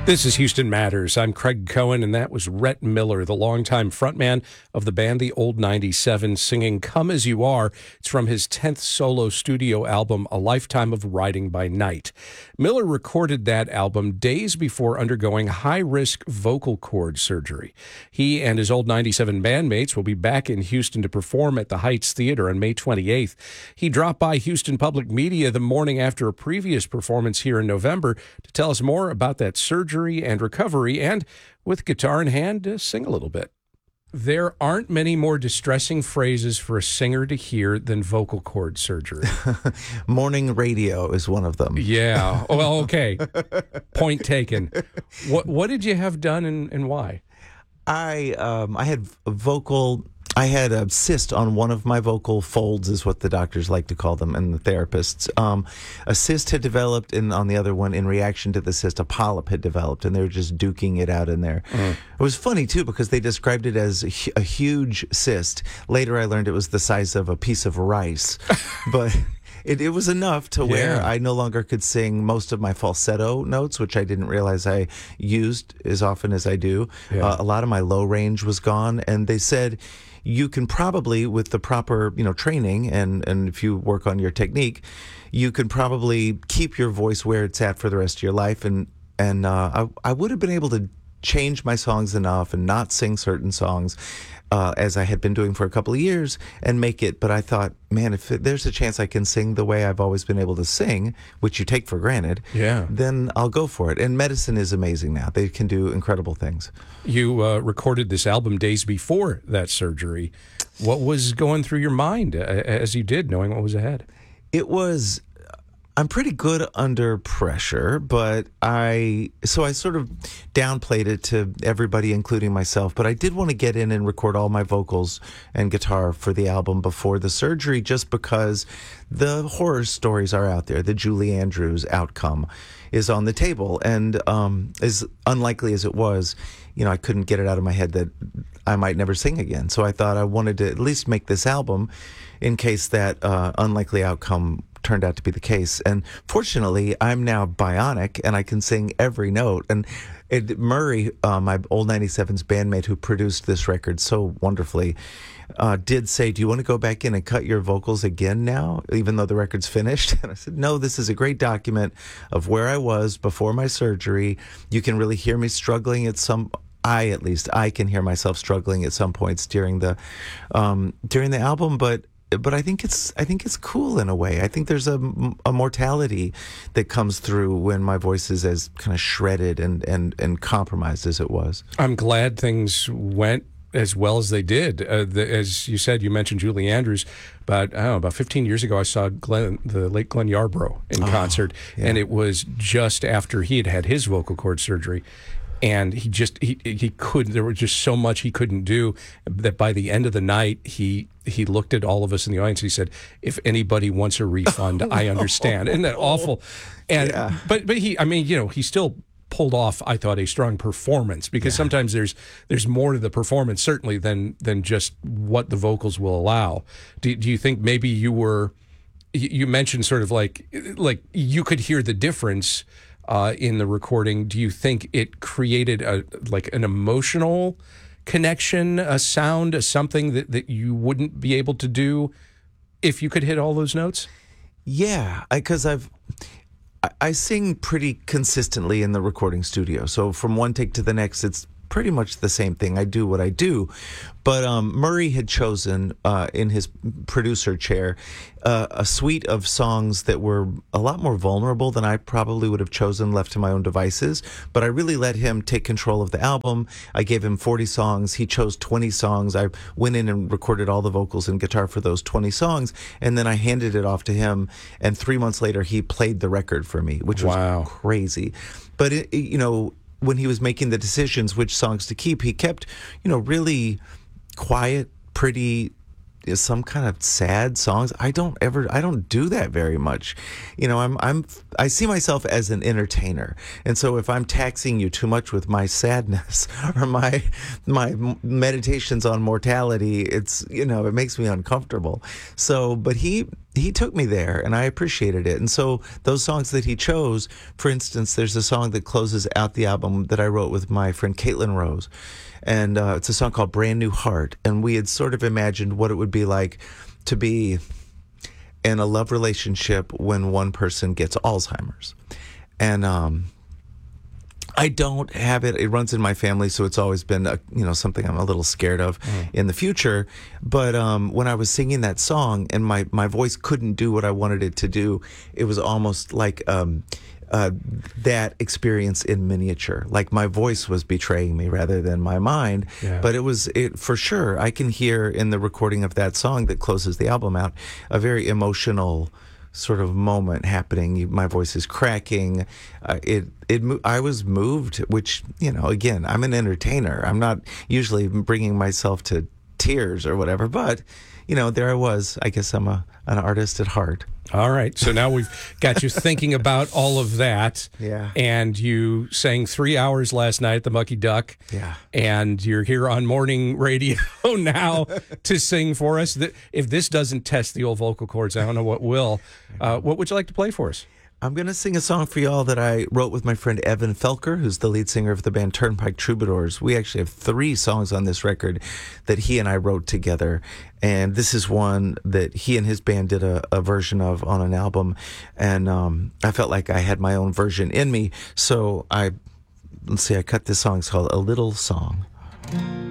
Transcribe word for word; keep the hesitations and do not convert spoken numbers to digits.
This is Houston Matters. I'm Craig Cohen, and that was Rhett Miller, the longtime frontman of the band The Old ninety-seven, singing Come As You Are. It's from his tenth solo studio album, A Lifetime of Riding by Night. Miller recorded that album days before undergoing high-risk vocal cord surgery. He and his Old ninety-seven bandmates will be back in Houston to perform at the Heights Theater on May twenty-eighth. He dropped by Houston Public Media the morning after a previous performance here in November to tell us more about that surgery and recovery, and with guitar in hand, to sing a little bit. There aren't many more distressing phrases for a singer to hear than vocal cord surgery. Morning radio is one of them. Yeah. Well, okay. Point taken. What What did you have done, and, and why? I um, I had vocal. I had a cyst on one of my vocal folds, is what the doctors like to call them, and the therapists. Um, a cyst had developed, and on the other one, in reaction to the cyst, a polyp had developed, and they were just duking it out in there. Mm. It was funny, too, because they described it as a, a huge cyst. Later, I learned it was the size of a piece of rice. But it, it was enough to where yeah. I no longer could sing most of my falsetto notes, which I didn't realize I used as often as I do. Yeah. Uh, a lot of my low range was gone, and they said, you can probably, with the proper, you know, training, and, and if you work on your technique, you can probably keep your voice where it's at for the rest of your life. And and uh, I, I would have been able to change my songs enough and not sing certain songs uh, as I had been doing for a couple of years and make it. But I thought, man, if it, there's a chance I can sing the way I've always been able to sing, which you take for granted, yeah. then I'll go for it. And medicine is amazing now. They can do incredible things. You uh, recorded this album days before that surgery. What was going through your mind as you did, knowing what was ahead? It was... I'm pretty good under pressure, but I, so I sort of downplayed it to everybody, including myself, but I did want to get in and record all my vocals and guitar for the album before the surgery, just because the horror stories are out there. The Julie Andrews outcome is on the table, and um, as unlikely as it was, you know, I couldn't get it out of my head that I might never sing again. So I thought I wanted to at least make this album in case that uh, unlikely outcome turned out to be the case. And fortunately, I'm now bionic and I can sing every note. And it, Murray, uh, my Old ninety-seven's bandmate who produced this record so wonderfully, uh, did say, do you want to go back in and cut your vocals again now, even though the record's finished? And I said, no, this is a great document of where I was before my surgery. You can really hear me struggling at some I, at least, I can hear myself struggling at some points during the um, during the album, but But I think it's I think it's cool in a way. I think there's a, a mortality that comes through when my voice is as kind of shredded and, and, and compromised as it was. I'm glad things went as well as they did. Uh, the, as you said, you mentioned Julie Andrews. About, I don't know, about fifteen years ago, I saw Glenn, the late Glenn Yarbrough in oh, concert, yeah. and it was just after he had had his vocal cord surgery. And he just, he he couldn't, there was just so much he couldn't do that by the end of the night, he he looked at all of us in the audience and he said, if anybody wants a refund, oh, I understand. No. Isn't that awful? And yeah. But but he, I mean, you know, he still pulled off, I thought, a strong performance, because yeah. sometimes there's there's more to the performance, certainly, than than just what the vocals will allow. Do, do you think maybe you were, you mentioned sort of like, like you could hear the difference Uh, in the recording. Do you think it created a like an emotional connection, a sound, a something that, that you wouldn't be able to do if you could hit all those notes? Yeah, because I've I, I sing pretty consistently in the recording studio. So from one take to the next, it's pretty much the same thing. I do what I do. But um, Murray had chosen uh, in his producer chair uh, a suite of songs that were a lot more vulnerable than I probably would have chosen left to my own devices. But I really let him take control of the album. I gave him forty songs. He chose twenty songs. I went in and recorded all the vocals and guitar for those twenty songs. And then I handed it off to him. And three months later, he played the record for me, which was wow. crazy. But, it, it, you know, when he was making the decisions which songs to keep, he kept, you know, really quiet, pretty, some kind of sad songs. I don't ever, I don't do that very much. You know, I'm, I'm, I see myself as an entertainer. And so if I'm taxing you too much with my sadness or my, my meditations on mortality, it's, you know, it makes me uncomfortable. So, but he, he took me there, and I appreciated it. And so those songs that he chose, for instance, there's a song that closes out the album that I wrote with my friend Caitlin Rose, and uh, it's a song called Brand New Heart. And we had sort of imagined what it would be like to be in a love relationship when one person gets Alzheimer's. And um, I don't have it. It runs in my family, so it's always been a, you know, something I'm a little scared of mm. in the future. But um, when I was singing that song and my, my voice couldn't do what I wanted it to do, it was almost like um, uh, that experience in miniature. Like my voice was betraying me rather than my mind. Yeah. But it was, it, for sure, I can hear in the recording of that song that closes the album out a very emotional sort of moment happening. You, my voice is cracking. Uh, it it I was moved, which, you know, again, I'm an entertainer. I'm not usually bringing myself to tears or whatever, but, you know, there I was. I guess I'm a an artist at heart. All right. So now we've got you thinking about all of that. Yeah. And you sang three hours last night at the Mucky Duck. Yeah. And you're here on morning radio now to sing for us. If this doesn't test the old vocal cords, I don't know what will. Uh, what would you like to play for us? I'm going to sing a song for y'all that I wrote with my friend Evan Felker, who's the lead singer of the band Turnpike Troubadours. We actually have three songs on this record that he and I wrote together. And this is one that he and his band did a, a version of on an album. And um, I felt like I had my own version in me. So I, let's see, I cut this song. It's called A Little Song.